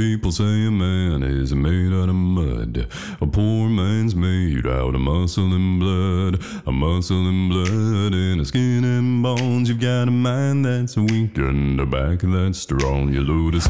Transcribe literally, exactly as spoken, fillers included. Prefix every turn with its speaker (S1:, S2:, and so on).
S1: people say a man is made out of mud. A poor man's made out of muscle and blood. A muscle and blood and a skin and bones. You've got a mind that's weak and a back that's strong. You load a